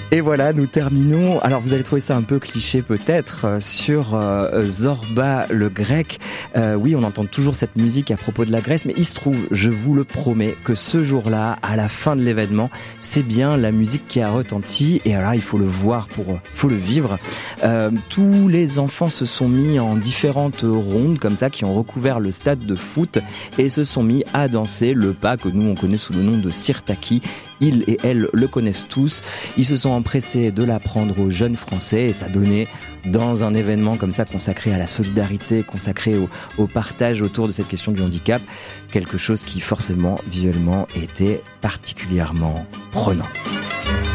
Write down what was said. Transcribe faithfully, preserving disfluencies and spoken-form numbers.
Et voilà, nous terminons. Alors vous allez trouver ça un peu cliché peut-être euh, sur euh, Zorba le grec. Euh, oui, on entend toujours cette musique à propos de la Grèce, mais il se trouve, je vous le promets, que ce jour-là, à la fin de l'événement, c'est bien la musique qui a retenti. Et alors il faut le voir pour, faut le vivre. Euh, tous les enfants se sont mis en différentes rondes comme ça, qui ont recouvert le stade de foot et se sont mis à danser le pas que nous on connaît sous le nom de Sirtaki. Ils et elles le connaissent tous. Ils se sont empressés de l'apprendre aux jeunes Français et ça donnait, dans un événement comme ça consacré à la solidarité, consacré au, au partage autour de cette question du handicap, quelque chose qui forcément, visuellement, était particulièrement prenant.